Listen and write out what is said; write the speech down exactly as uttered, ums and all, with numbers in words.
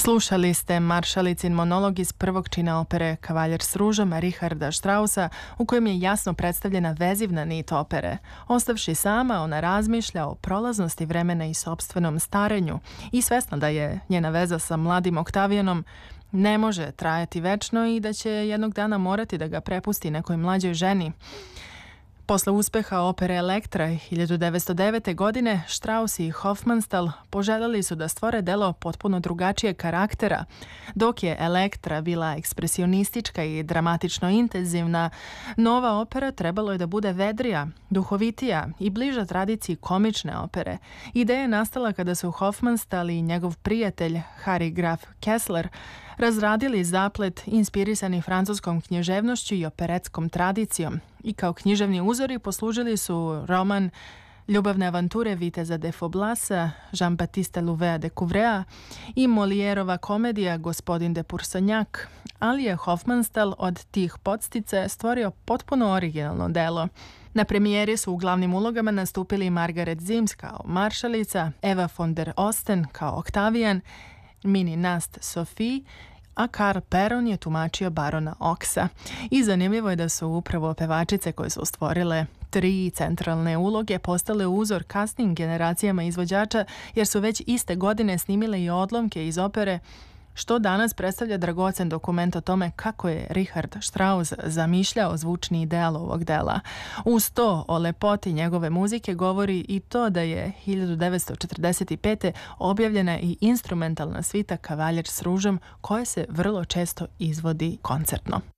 Slušali ste Maršalicin monolog iz prvog čina opere Kavaljer s ružom Richarda Straussa, u kojem je jasno predstavljena vezivna nit opere. Ostavši sama, ona razmišlja o prolaznosti vremena i sopstvenom starenju i svesna da je njena veza sa mladim Oktavijanom ne može trajati večno i da će jednog dana morati da ga prepusti nekoj mlađoj ženi. Posle uspeha opere Elektra hiljadu devetsto devete. godine, Strauss i Hofmannsthal poželjeli su da stvore delo potpuno drugačijeg karaktera. Dok je Elektra bila ekspresionistička i dramatično intenzivna, nova opera trebalo je da bude vedrija, duhovitija i bliža tradiciji komične opere. Ideja je nastala kada su Hofmannsthal i njegov prijatelj Harry Graf Kessler razradili zaplet inspirisani francuskom književnošću i operetskom tradicijom i kao književni uzori poslužili su roman Ljubavne avanture Viteza de Faublasa, Jean-Baptiste Louvea de Couvrea i Molièrova komedija Gospodin de Pourceaugnac, ali je Hofmannsthal od tih podstica stvorio potpuno originalno delo. Na premijeri su u glavnim ulogama nastupili Margaret Zims kao maršalica, Eva von der Osten kao Oktavijan, Mini Nast Sophie, a Karl Perron je tumačio barona Oxa. I zanimljivo je da su upravo pevačice koje su stvorile tri centralne uloge postale uzor kasnim generacijama izvođača, jer su već iste godine snimile i odlomke iz opere, što danas predstavlja dragocen dokument o tome kako je Richard Strauss zamišljao zvučni ideal ovog dela. Uz to o lepoti njegove muzike govori i to da je hiljadu devetsto četrdeset pete. objavljena i instrumentalna svita Kavaljer s ružom, koja se vrlo često izvodi koncertno.